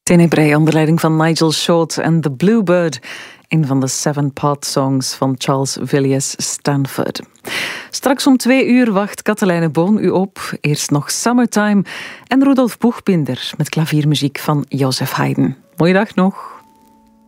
Tenebrae onder leiding van Nigel Short en The Bluebird. Een van de 7-part songs van Charles Villiers Stanford. Straks om 2 uur wacht Katelijne Boon u op. Eerst nog Summertime en Rudolf Boegbinder met klaviermuziek van Joseph Haydn. Mooie dag nog.